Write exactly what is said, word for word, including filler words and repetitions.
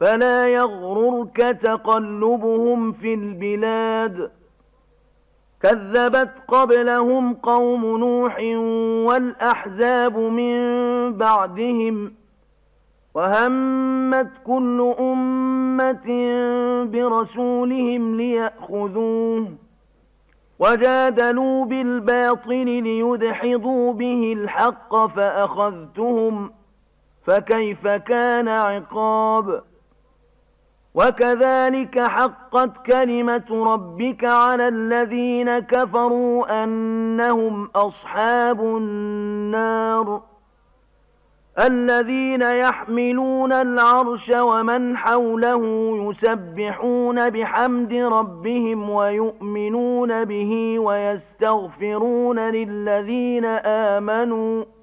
فلا يغررك تقلبهم في البلاد كذبت قبلهم قوم نوح والأحزاب من بعدهم وهمت كل أمة برسولهم ليأخذوه وجادلوا بالباطل ليدحضوا به الحق فأخذتهم فكيف كان عقاب وكذلك حقت كلمة ربك على الذين كفروا أنهم أصحاب النار الذين يحملون العرش ومن حوله يسبحون بحمد ربهم ويؤمنون به ويستغفرون للذين آمنوا